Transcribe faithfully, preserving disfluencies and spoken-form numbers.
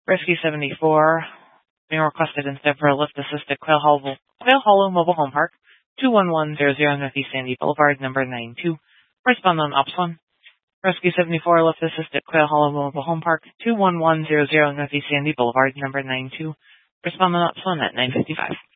Rescue seventy-four, being requested instead for a lift assist at Quail Hollow, Quail Hollow Mobile Home Park, two one one zero zero Northeast Sandy Boulevard, number nine two. Respond on Ops one. Rescue seventy-four, lift assist at Quail Hollow Mobile Home Park, two one one zero zero Northeast Sandy Boulevard, number nine two. Respond on Ops one at nine fifty-five.